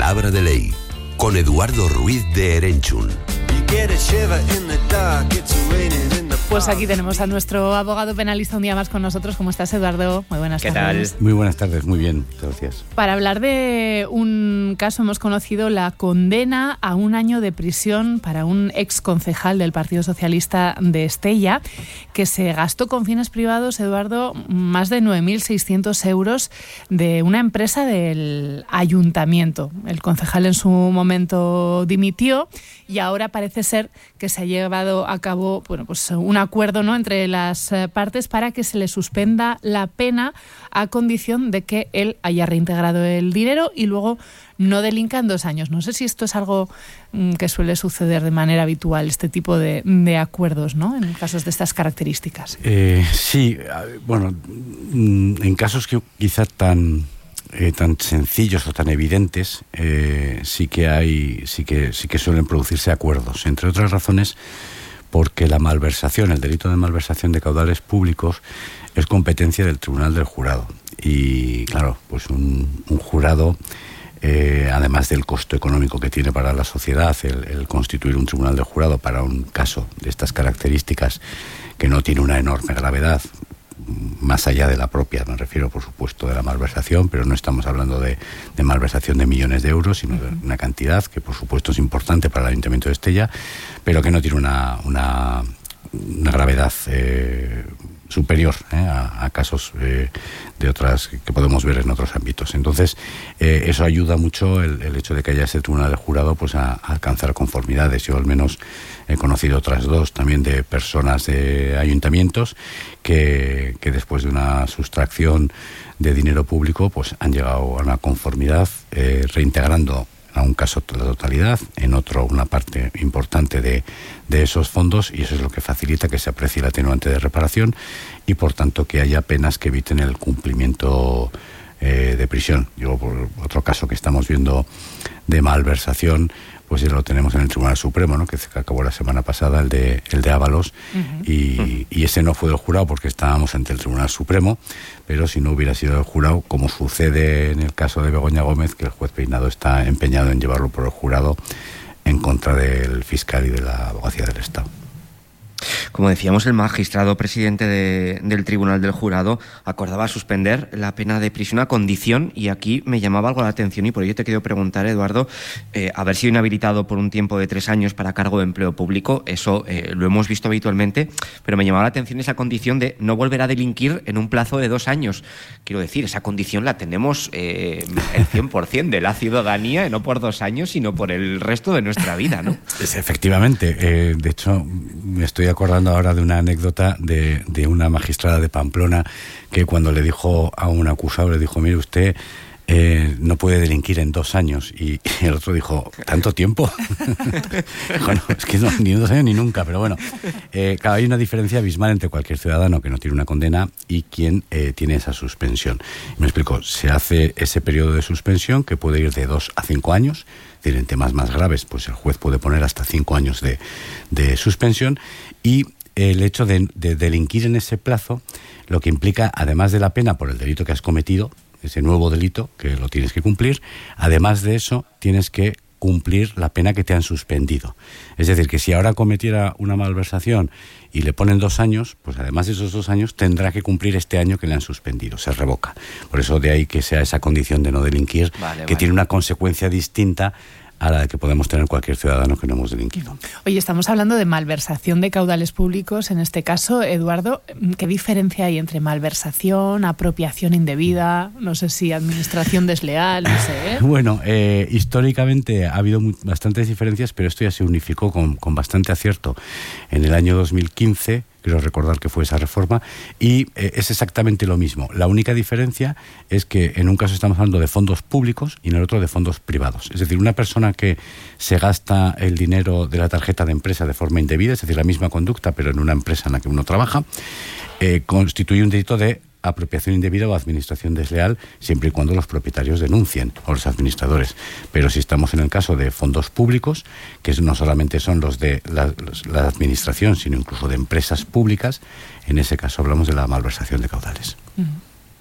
Palabra de Ley, con Eduardo Ruiz de Erenchun. Pues aquí tenemos a nuestro abogado penalista un día más con nosotros. ¿Cómo estás, Eduardo? Muy buenas tardes. ¿Qué tal? Muy buenas tardes, muy bien, gracias. Para hablar de un caso, hemos conocido la condena a 1 año de prisión para un ex concejal del Partido Socialista de Estella, que se gastó con fines privados, Eduardo, más de 9.600 euros de una empresa del ayuntamiento. El concejal en su momento dimitió y ahora parece ser que se ha llevado a cabo un acuerdo, ¿no?, entre las partes para que se le suspenda la pena a condición de que él haya reintegrado el dinero y luego no delinca en 2 años. No sé si esto es algo que suele suceder de manera habitual, este tipo de acuerdos, ¿no?, en casos de estas características. Sí, bueno, en casos que quizá tan sencillos o tan evidentes, sí que suelen producirse acuerdos, entre otras razones porque la malversación, el delito de malversación de caudales públicos es competencia del Tribunal del Jurado. Y claro, pues un jurado, además del costo económico que tiene para la sociedad el constituir un tribunal del jurado para un caso de estas características que no tiene una enorme gravedad, más allá de la propia, me refiero por supuesto de la malversación, pero no estamos hablando de malversación de millones de euros, sino de una cantidad que por supuesto es importante para el Ayuntamiento de Estella, pero que no tiene una gravedad superior a casos de otras que podemos ver en otros ámbitos. Entonces, eso ayuda mucho el hecho de que haya ese tribunal de jurado pues a alcanzar conformidades. Yo al menos he conocido otras 2 también de personas de ayuntamientos que después de una sustracción de dinero público pues han llegado a una conformidad reintegrando a un caso la totalidad, en otro una parte importante de esos fondos, y eso es lo que facilita que se aprecie el atenuante de reparación y por tanto que haya penas que eviten el cumplimiento de prisión. Yo, por otro caso que estamos viendo de malversación, pues ya lo tenemos en el Tribunal Supremo, ¿no?, que acabó la semana pasada, el de Ábalos, y ese no fue del jurado porque estábamos ante el Tribunal Supremo, pero si no hubiera sido del jurado, como sucede en el caso de Begoña Gómez, que el juez Peinado está empeñado en llevarlo por el jurado en contra del fiscal y de la Abogacía del Estado. Como decíamos, el magistrado presidente del Tribunal del Jurado acordaba suspender la pena de prisión a condición, y aquí me llamaba algo la atención y por ello te quiero preguntar, Eduardo, haber sido inhabilitado por un tiempo de 3 años para cargo de empleo público, eso lo hemos visto habitualmente, pero me llamaba la atención esa condición de no volver a delinquir en un plazo de 2 años. Quiero decir, esa condición la tenemos el 100% de la ciudadanía, no por 2 años, sino por el resto de nuestra vida, ¿no? Efectivamente. De hecho, me estoy acordando ahora de una anécdota de una magistrada de Pamplona que cuando le dijo a un acusado, le dijo: mire usted, no puede delinquir en 2 años, y el otro dijo: ¿tanto tiempo? Bueno, es que no, ni 2 años ni nunca, pero bueno, claro, hay una diferencia abismal entre cualquier ciudadano que no tiene una condena y quien tiene esa suspensión. Me explico, se hace ese periodo de suspensión que puede ir de 2 a 5 años, es decir, en temas más graves pues el juez puede poner hasta 5 años de suspensión, y el hecho de delinquir en ese plazo lo que implica, además de la pena por el delito que has cometido, ese nuevo delito que lo tienes que cumplir, además de eso tienes que cumplir la pena que te han suspendido. Es decir, que si ahora cometiera una malversación y le ponen 2 años, pues además de esos 2 años tendrá que cumplir este año que le han suspendido, se revoca. Por eso de ahí que sea esa condición de no delinquir, que tiene una consecuencia distinta a la que podemos tener cualquier ciudadano que no hemos delinquido. Oye, estamos hablando de malversación de caudales públicos. En este caso, Eduardo, ¿qué diferencia hay entre malversación, apropiación indebida, no sé si administración desleal, no sé? Bueno, históricamente ha habido bastantes diferencias, pero esto ya se unificó con bastante acierto en el año 2015, quiero recordar que fue esa reforma, y es exactamente lo mismo. La única diferencia es que en un caso estamos hablando de fondos públicos y en el otro de fondos privados. Es decir, una persona que se gasta el dinero de la tarjeta de empresa de forma indebida, es decir, la misma conducta, pero en una empresa en la que uno trabaja, constituye un delito de apropiación indebida o administración desleal, siempre y cuando los propietarios denuncien, o los administradores. Pero si estamos en el caso de fondos públicos, que no solamente son los de la administración, sino incluso de empresas públicas, en ese caso hablamos de la malversación de caudales.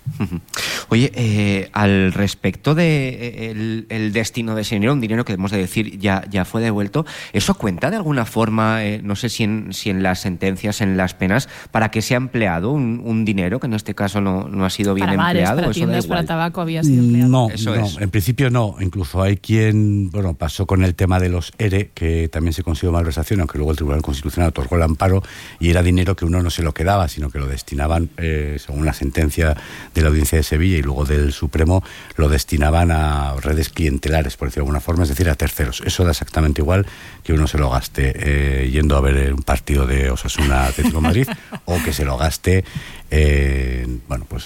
Oye, al respecto de el destino de ese dinero, un dinero que debemos de decir ya fue devuelto, ¿eso cuenta de alguna forma, no sé si en las sentencias, en las penas, para que se ha empleado un dinero que en este caso no ha sido bien para empleado? Bares, para tiendas, para tabaco había sido empleado. No, Eso no, es. en principio no. Incluso hay quien, pasó con el tema de los ERE, que también se consiguió malversación, aunque luego el Tribunal Constitucional otorgó el amparo, y era dinero que uno no se lo quedaba, sino que lo destinaban, según la sentencia de la Audiencia de Sevilla y luego del Supremo, lo destinaban a redes clientelares, por decirlo de alguna forma, es decir, a terceros. Eso da exactamente igual que uno se lo gaste yendo a ver un partido de Osasuna Atlético de Madrid o que se lo gaste en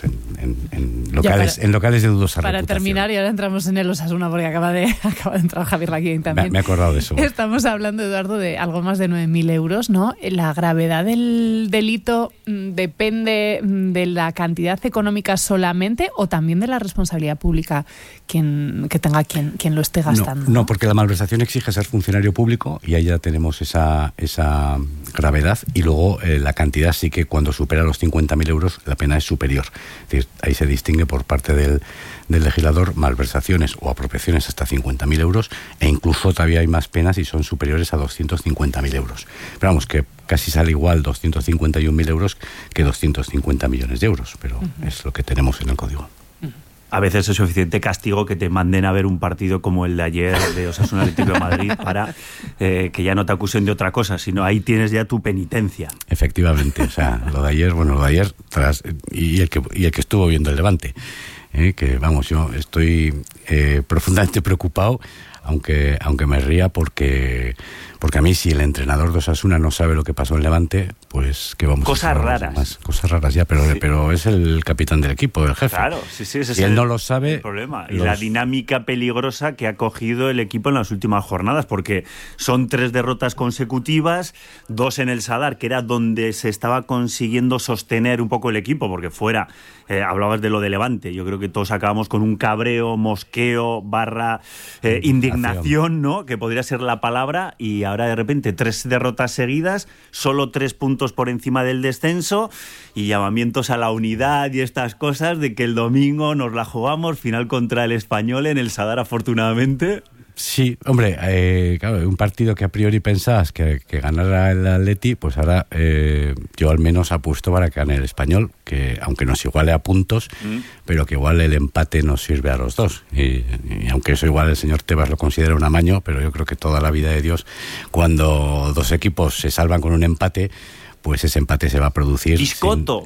locales de dudosa para reputación. terminar, y ahora entramos en el Osasuna porque acaba de entrar Javier Laquín también. Me he acordado de eso. Estamos hablando, Eduardo, de algo más de 9.000 euros, ¿no? La gravedad del delito depende de la cantidad económica solamente o también de la responsabilidad pública que tenga quien lo esté gastando. No, porque la malversación exige ser funcionario público y ahí ya tenemos esa gravedad, y luego la cantidad sí que cuando supera los 50.000 euros la pena es superior. Es decir, ahí se distingue por parte del legislador malversaciones o apropiaciones hasta 50.000 euros, e incluso todavía hay más penas y son superiores a 250.000 euros. Pero vamos, que casi sale igual 251.000 euros que 250 millones de euros, pero es lo que tenemos en el Código. A veces es suficiente castigo que te manden a ver un partido como el de ayer de Osasuna Atlético de Madrid para que ya no te acusen de otra cosa, sino ahí tienes ya tu penitencia. Efectivamente, o sea, lo de ayer y el que estuvo viendo el Levante, que vamos, yo estoy profundamente preocupado, aunque me ría porque a mí, si el entrenador de Osasuna no sabe lo que pasó en Levante, pues que vamos cosas a hacer raras. Más cosas raras ya, pero es el capitán del equipo, el jefe. Claro, sí, ese si él no lo sabe, el problema. Y la dinámica peligrosa que ha cogido el equipo en las últimas jornadas, porque son 3 derrotas consecutivas, 2 en el Sadar, que era donde se estaba consiguiendo sostener un poco el equipo, porque fuera, hablabas de lo de Levante, yo creo que todos acabamos con un cabreo, mosqueo, indignación, ¿no? Que podría ser la palabra, y ahora de repente 3 derrotas seguidas, solo 3 puntos por encima del descenso, y llamamientos a la unidad y estas cosas de que el domingo nos la jugamos, final contra el Español en el Sadar, afortunadamente. Sí, hombre, claro, un partido que a priori pensabas que ganara el Atleti, pues ahora yo al menos apuesto para que gane el Español, que aunque nos iguale a puntos, pero que igual el empate nos sirve a los dos. Y aunque eso igual el señor Tebas lo considera un amaño, pero yo creo que toda la vida de Dios, cuando 2 equipos se salvan con un empate, pues ese empate se va a producir. ¡Biscotto!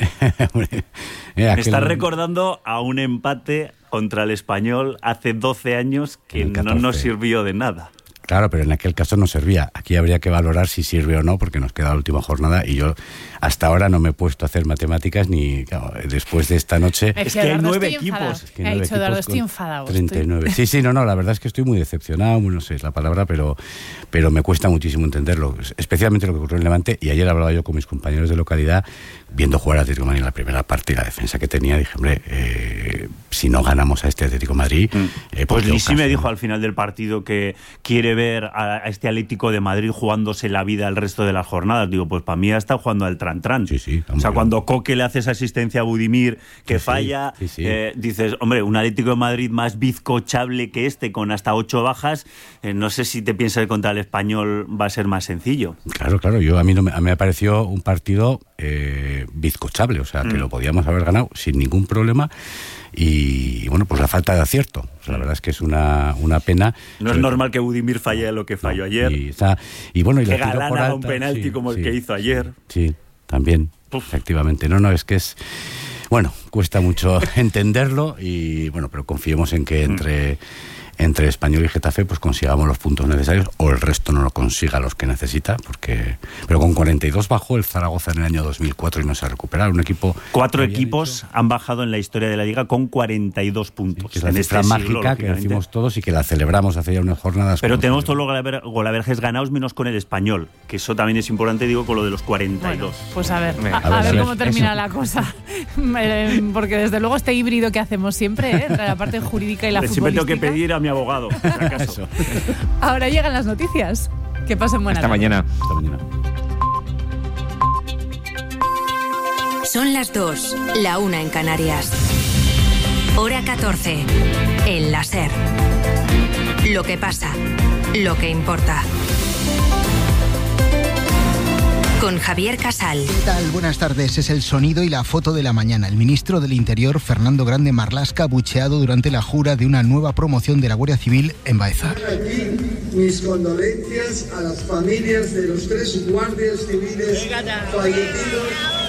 Me estás recordando a un empate contra el Español hace 12 años que no nos sirvió de nada. Claro, pero en aquel caso no servía. Aquí habría que valorar si sirve o no, porque nos queda la última jornada y yo hasta ahora no me he puesto a hacer matemáticas ni después de esta noche. Es que hay 9 equipos. Me ha dicho Eduardo, estoy enfadado. 39. Sí, no, la verdad es que estoy muy decepcionado, no sé es la palabra, pero me cuesta muchísimo entenderlo, especialmente lo que ocurrió en Levante. Y ayer hablaba yo con mis compañeros de localidad, viendo jugar a Atlético de Madrid en la primera parte y la defensa que tenía, dije, hombre, si no ganamos a este Atlético de Madrid... pues Lisi me dijo al final del partido que quiere ver a este Atlético de Madrid jugándose la vida el resto de las jornadas. Digo, pues para mí ha estado jugando al tran-tran. Sí, o sea, cuando Coque le hace esa asistencia a Budimir que falla, dices, hombre, un Atlético de Madrid más bizcochable que este, con hasta 8 bajas, no sé si te piensas que contra el Español va a ser más sencillo. Claro, a mí me pareció un partido bizcochable, o sea, que lo podíamos haber ganado sin ningún problema. Y bueno, pues la falta de acierto, la verdad es que es una pena. No es normal que Budimir falle lo que falló ayer. Y bueno, y que Galán haga un penalti como el que hizo ayer. Sí, también, efectivamente. No, es que es... Bueno, cuesta mucho entenderlo y bueno, pero confiemos en que entre Español y Getafe pues consigamos los puntos necesarios, o el resto no lo consiga los que necesita, pero con 42 bajó el Zaragoza en el año 2004 y no se ha recuperado. Un equipo... 4 equipos han bajado en la historia de la Liga con 42 puntos. Que es la cifra mágica que decimos todos y que la celebramos hace ya unas jornadas. Pero tenemos todos los golaverjes ganados menos con el Español, que eso también es importante, digo, con lo de los 42. Bueno, pues a ver cómo termina la cosa. Porque desde luego este híbrido que hacemos siempre, entre la parte jurídica y la futbolística... Siempre tengo que pedir a mi abogado, si acaso. Ahora llegan las noticias. Que pasen buena tarde. Mañana. Hasta mañana. Son las 2, la 1 en Canarias. Hora 14. El la SER. Lo que pasa, lo que importa. Con Javier Casal. ¿Qué tal? Buenas tardes. Es el sonido y la foto de la mañana. El ministro del Interior, Fernando Grande Marlaska, bucheado durante la jura de una nueva promoción de la Guardia Civil en Baeza. Aquí mis condolencias a las familias de los 3 guardias civiles fallecidos.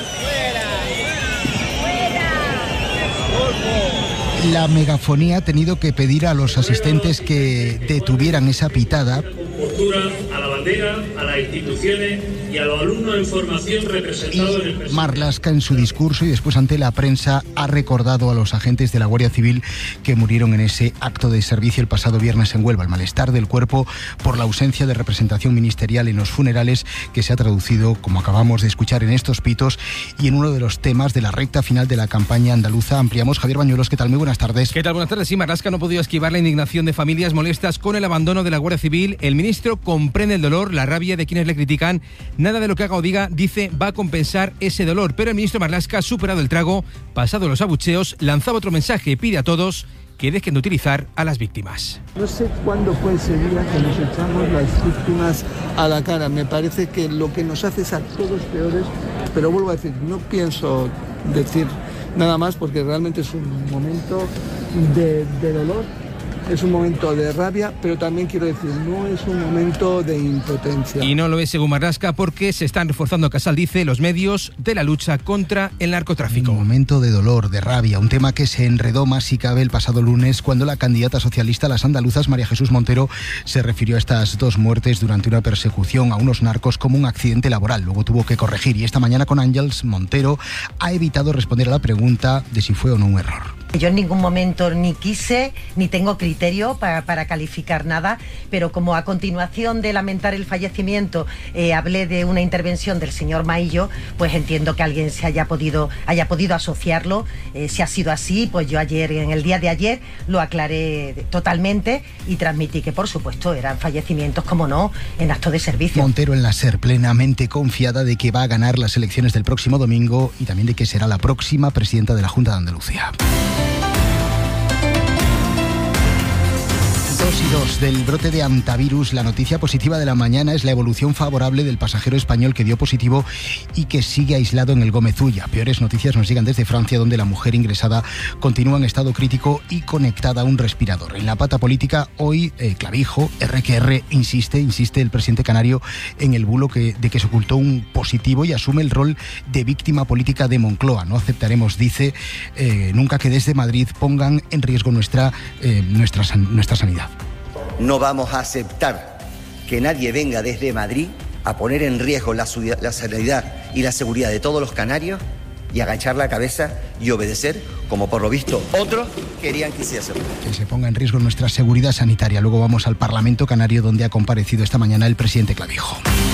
La megafonía ha tenido que pedir a los asistentes que detuvieran esa pitada. Postura a la bandera, a las instituciones y a los alumnos en formación representados en el presidente. Marlaska, en su discurso y después ante la prensa, ha recordado a los agentes de la Guardia Civil que murieron en ese acto de servicio el pasado viernes en Huelva. El malestar del cuerpo por la ausencia de representación ministerial en los funerales, que se ha traducido, como acabamos de escuchar, en estos pitos y en uno de los temas de la recta final de la campaña andaluza. Ampliamos. Javier Bañuelos, ¿qué tal? Muy buenas tardes. ¿Qué tal? Buenas tardes. Sí, Marlaska no ha podido esquivar la indignación de familias molestas con el abandono de la Guardia Civil. El ministro comprende el dolor, la rabia de quienes le critican. Nada de lo que haga o diga, dice, va a compensar ese dolor. Pero el ministro Marlaska ha superado el trago, pasado los abucheos, lanzaba otro mensaje, pide a todos que dejen de utilizar a las víctimas. No sé cuándo fue ese día que nos echamos las víctimas a la cara. Me parece que lo que nos hace es a todos peores, pero vuelvo a decir, no pienso decir nada más porque realmente es un momento de dolor. Es un momento de rabia, pero también quiero decir, no es un momento de impotencia. Y no lo es según Marlaska porque se están reforzando, Casal dice, los medios de la lucha contra el narcotráfico. Un momento de dolor, de rabia, un tema que se enredó más si cabe el pasado lunes cuando la candidata socialista a las andaluzas, María Jesús Montero, se refirió a estas 2 muertes durante una persecución a unos narcos como un accidente laboral. Luego tuvo que corregir y esta mañana con Ángels, Montero ha evitado responder a la pregunta de si fue o no un error. Yo en ningún momento ni quise ni tengo criterio para calificar nada, pero como a continuación de lamentar el fallecimiento hablé de una intervención del señor Maillo, pues entiendo que alguien se haya podido asociarlo. Si ha sido así, pues yo ayer, en el día de ayer, lo aclaré totalmente y transmití que por supuesto eran fallecimientos, como no, en acto de servicio. Montero en la SER, plenamente confiada de que va a ganar las elecciones del próximo domingo y también de que será la próxima presidenta de la Junta de Andalucía. 2 del brote de hantavirus. La noticia positiva de la mañana es la evolución favorable del pasajero español que dio positivo y que sigue aislado en el Gómez Ulla. Peores noticias nos llegan desde Francia, donde la mujer ingresada continúa en estado crítico y conectada a un respirador. En la pata política, hoy Clavijo, RQR, insiste el presidente canario en el bulo de que se ocultó un positivo y asume el rol de víctima política de Moncloa. No aceptaremos, dice, nunca que desde Madrid pongan en riesgo nuestra sanidad. No vamos a aceptar que nadie venga desde Madrid a poner en riesgo la sanidad y la seguridad de todos los canarios y agachar la cabeza y obedecer, como por lo visto otros querían que hiciese. Que se ponga en riesgo nuestra seguridad sanitaria. Luego vamos al Parlamento Canario, donde ha comparecido esta mañana el presidente Clavijo.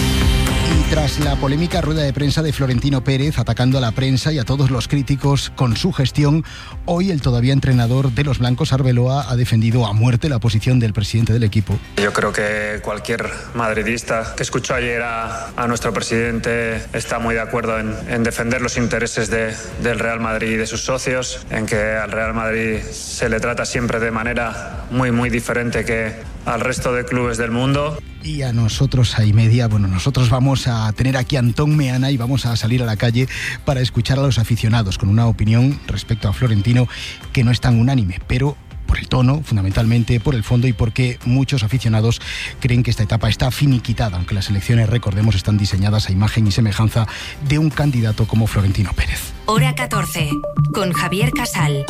Y tras la polémica rueda de prensa de Florentino Pérez atacando a la prensa y a todos los críticos con su gestión, hoy el todavía entrenador de los blancos, Arbeloa, ha defendido a muerte la posición del presidente del equipo. Yo creo que cualquier madridista que escuchó ayer a nuestro presidente está muy de acuerdo en defender los intereses del Real Madrid y de sus socios, en que al Real Madrid se le trata siempre de manera muy, muy diferente que al resto de clubes del mundo. Y a nosotros, a Y-Media, nosotros vamos a tener aquí a Antón Meana y vamos a salir a la calle para escuchar a los aficionados con una opinión respecto a Florentino que no es tan unánime, pero por el tono, fundamentalmente, por el fondo y porque muchos aficionados creen que esta etapa está finiquitada, aunque las elecciones, recordemos, están diseñadas a imagen y semejanza de un candidato como Florentino Pérez. Hora 14, con Javier Casal.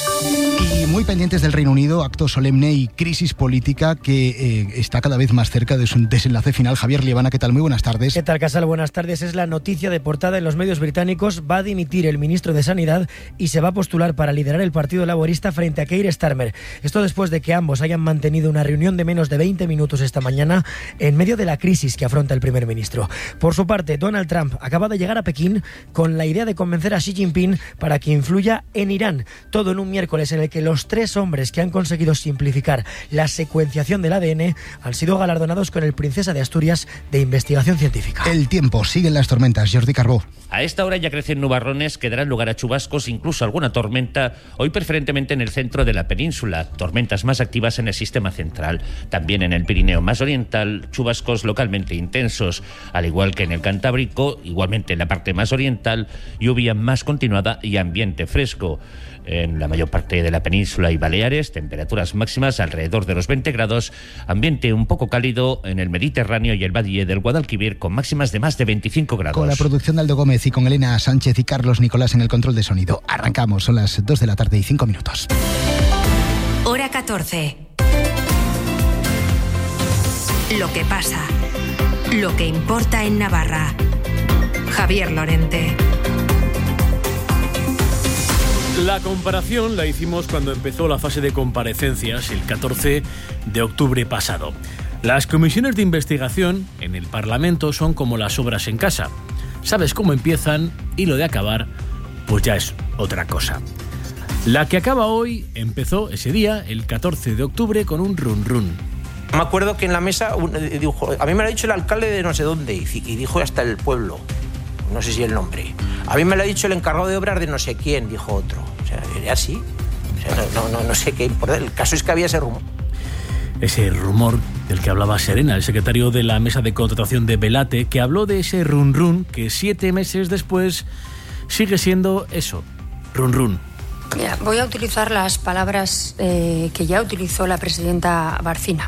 Y muy pendientes del Reino Unido, acto solemne y crisis política que está cada vez más cerca de su desenlace final. Javier Liebana, ¿qué tal? Muy buenas tardes. ¿Qué tal, Casal? Buenas tardes. Es la noticia de portada en los medios británicos. Va a dimitir el ministro de Sanidad y se va a postular para liderar el Partido Laborista frente a Keir Starmer. Esto después de que ambos hayan mantenido una reunión de menos de 20 minutos esta mañana en medio de la crisis que afronta el primer ministro. Por su parte, Donald Trump acaba de llegar a Pekín con la idea de convencer a Xi Jinping para que influya en Irán. Todo en un miércoles en el que los 3 hombres que han conseguido simplificar la secuenciación del ADN han sido galardonados con el Princesa de Asturias de Investigación Científica. El tiempo, siguen las tormentas. Jordi Carbó. A esta hora ya crecen nubarrones que darán lugar a chubascos, incluso alguna tormenta, hoy preferentemente en el centro de la península, tormentas más activas en el sistema central. También en el Pirineo más oriental, chubascos localmente intensos, al igual que en el Cantábrico, igualmente en la parte más oriental, lluvia más continuada y ambiente fresco. En la mayor parte de la península y Baleares, temperaturas máximas alrededor de los 20 grados, ambiente un poco cálido en el Mediterráneo y el Valle del Guadalquivir con máximas de más de 25 grados. Con la producción de Aldo Gómez y con Elena Sánchez y Carlos Nicolás en el control de sonido. Arrancamos, son las 2 de la tarde y 5 minutos. Hora 14. Lo que pasa. Lo que importa en Navarra. Javier Lorente. La comparación la hicimos cuando empezó la fase de comparecencias el 14 de octubre pasado. Las comisiones de investigación en el Parlamento son como las obras en casa. Sabes cómo empiezan y lo de acabar, pues ya es otra cosa. La que acaba hoy empezó ese día, el 14 de octubre, con un run run. Me acuerdo que en la mesa dijo, a mí me lo ha dicho el alcalde de no sé dónde, y dijo hasta el pueblo. No sé si el nombre. A mí me lo ha dicho el encargado de obras de no sé quién, dijo otro. O sea, era así. O sea, no sé qué importa. El caso es que había ese rumor. Ese rumor del que hablaba Serena, el secretario de la mesa de contratación de Velate, que habló de ese run run que 7 meses después sigue siendo eso, run run. Mira, voy a utilizar las palabras que ya utilizó la presidenta Barcina.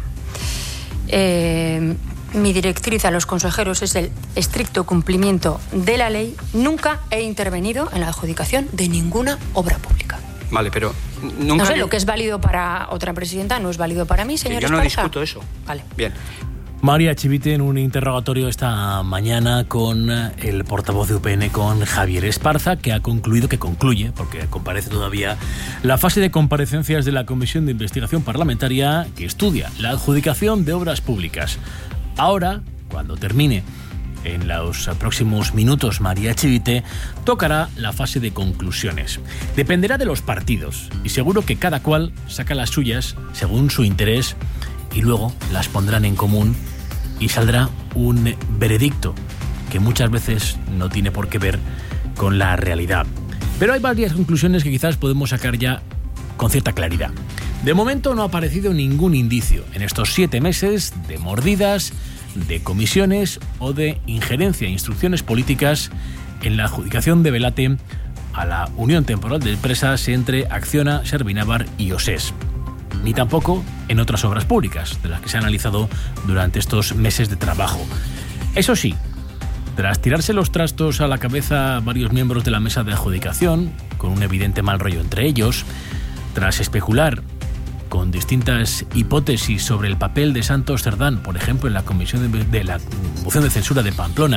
Mi directriz a los consejeros es el estricto cumplimiento de la ley. Nunca he intervenido en la adjudicación de ninguna obra pública. Vale, pero nunca... No sé, lo que es válido para otra presidenta no es válido para mí, señor Esparza. Yo no discuto eso. Vale. Bien. María Chivite en un interrogatorio esta mañana con el portavoz de UPN, con Javier Esparza, que concluye, porque comparece todavía, la fase de comparecencias de la Comisión de Investigación Parlamentaria que estudia la adjudicación de obras públicas. Ahora, cuando termine en los próximos minutos María Chivite, tocará la fase de conclusiones. Dependerá de los partidos y seguro que cada cual saca las suyas según su interés y luego las pondrán en común y saldrá un veredicto que muchas veces no tiene por qué ver con la realidad. Pero hay varias conclusiones que quizás podemos sacar ya con cierta claridad. De momento no ha aparecido ningún indicio en estos 7 meses de mordidas, de comisiones o de injerencia e instrucciones políticas en la adjudicación de Velate a la Unión Temporal de Empresas entre Acciona, Servinavar y OSES. Ni tampoco en otras obras públicas de las que se ha analizado durante estos meses de trabajo. Eso sí, tras tirarse los trastos a la cabeza varios miembros de la mesa de adjudicación, con un evidente mal rollo entre ellos, tras especular con distintas hipótesis sobre el papel de Santos Cerdán, por ejemplo, en la comisión de la moción de censura de Pamplona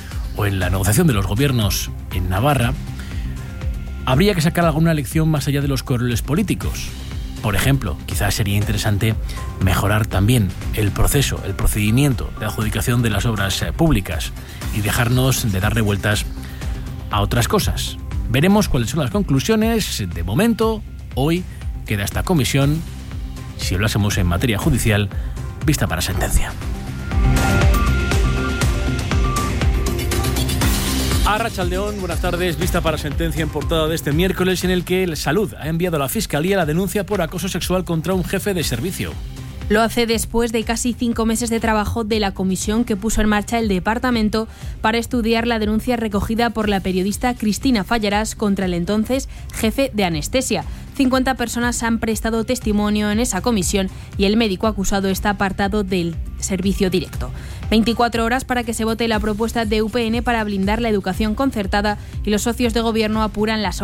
o en la negociación de los gobiernos en Navarra, habría que sacar alguna lección más allá de los correos políticos. Por ejemplo, quizás sería interesante mejorar también el proceso, el procedimiento de adjudicación de las obras públicas y dejarnos de darle vueltas a otras cosas. Veremos cuáles son las conclusiones. De momento, hoy queda esta comisión, si hablásemos en materia judicial, vista para sentencia. Arratsaldeón, buenas tardes. Vista para sentencia en portada de este miércoles, en el que el Salud ha enviado a la Fiscalía la denuncia por acoso sexual contra un jefe de servicio. Lo hace después de casi 5 meses de trabajo de la comisión que puso en marcha el departamento para estudiar la denuncia recogida por la periodista Cristina Fallarás contra el entonces jefe de anestesia. 50 personas han prestado testimonio en esa comisión y el médico acusado está apartado del servicio directo. 24 horas para que se vote la propuesta de UPN para blindar la educación concertada y los socios de gobierno apuran las